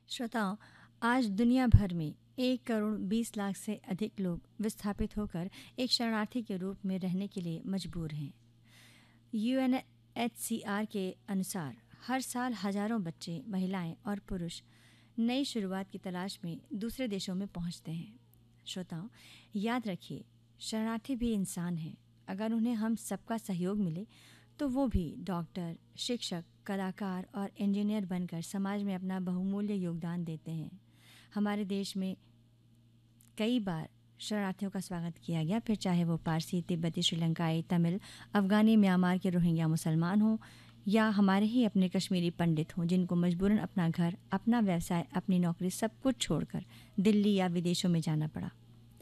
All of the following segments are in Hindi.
श्रोताओं, आज दुनिया भर में 1 करोड़ 20 लाख से अधिक लोग विस्थापित होकर एक शरणार्थी के रूप में रहने के लिए मजबूर हैं। यूएनएचसीआर के अनुसार हर साल हजारों बच्चे, महिलाएं और पुरुष नई शुरुआत की तलाश में दूसरे देशों में पहुंचते हैं। श्रोताओं, याद रखिए, शरणार्थी भी इंसान हैं। अगर उन्हें हम सबका सहयोग मिले तो वो भी डॉक्टर, शिक्षक, कलाकार और इंजीनियर बनकर समाज में अपना बहुमूल्य योगदान देते हैं। हमारे देश में कई बार शरणार्थियों का स्वागत किया गया, फिर चाहे वो पारसी, तिब्बती, श्रीलंकाई, तमिल, अफगानी, म्यांमार के रोहिंग्या मुसलमान हों या हमारे ही अपने कश्मीरी पंडित हों जिनको मजबूरन अपना घर, अपना व्यवसाय, अपनी नौकरी सब कुछ छोड़कर दिल्ली या विदेशों में जाना पड़ा।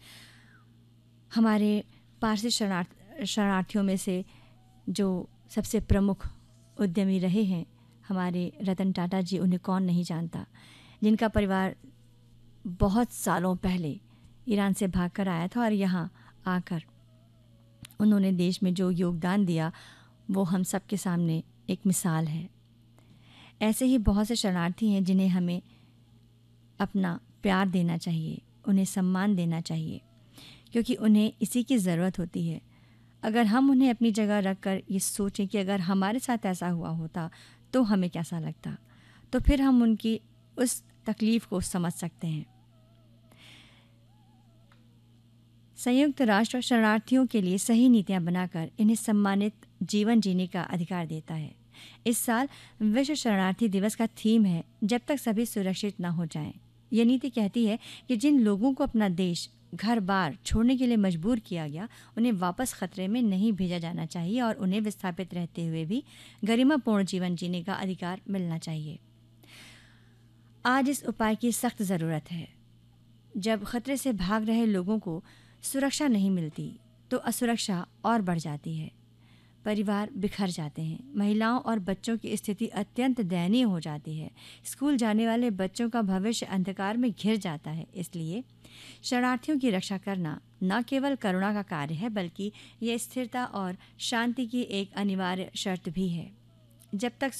हमारे पारसी शरणार्थियों में से जो सबसे प्रमुख उद्यमी रहे हैं हमारे रतन टाटा जी, उन्हें कौन नहीं जानता, जिनका परिवार बहुत सालों पहले ईरान से भागकर आया था और यहाँ आकर उन्होंने देश में जो योगदान दिया वो हम सब के सामने एक मिसाल है। ऐसे ही बहुत से शरणार्थी हैं जिन्हें हमें अपना प्यार देना चाहिए, उन्हें सम्मान देना चाहिए, क्योंकि उन्हें इसी की ज़रूरत होती है। अगर हम उन्हें अपनी जगह रख कर ये सोचें कि अगर हमारे साथ ऐसा हुआ होता तो हमें कैसा लगता, तो फिर हम उनकी उस तकलीफ़ को समझ सकते हैं। संयुक्त राष्ट्र शरणार्थियों के लिए सही नीतियां बनाकर इन्हें सम्मानित जीवन जीने का अधिकार देता है। इस साल विश्व शरणार्थी दिवस का थीम है, जब तक सभी सुरक्षित न हो जाएं। यह नीति कहती है कि जिन लोगों को अपना देश, घर बार छोड़ने के लिए मजबूर किया गया, उन्हें वापस खतरे में नहीं भेजा जाना चाहिए और उन्हें विस्थापित रहते हुए भी गरिमापूर्ण जीवन जीने का अधिकार मिलना चाहिए। आज इस उपाय की सख्त ज़रूरत है। जब खतरे से भाग रहे लोगों को सुरक्षा नहीं मिलती तो असुरक्षा और बढ़ जाती है। परिवार बिखर जाते हैं, महिलाओं और बच्चों की स्थिति अत्यंत दयनीय हो जाती है। स्कूल जाने वाले बच्चों का भविष्य अंधकार में घिर जाता है। इसलिए शरणार्थियों की रक्षा करना न केवल करुणा का कार्य है, बल्कि यह स्थिरता और शांति की एक अनिवार्य शर्त भी है। जब तक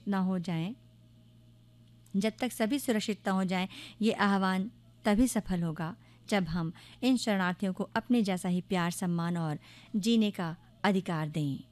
सभी सुरक्षित न हो जाएं, ये आह्वान तभी सफल होगा जब हम इन शरणार्थियों को अपने जैसा ही प्यार, सम्मान और जीने का अधिकार दें।